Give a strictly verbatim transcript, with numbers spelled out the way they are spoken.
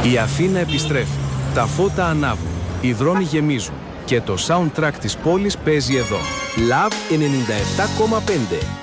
Η Αθήνα επιστρέφει. Τα φώτα ανάβουν. Οι δρόμοι γεμίζουν. Και το soundtrack της πόλης παίζει εδώ. Love ενενήντα επτά κόμμα πέντε.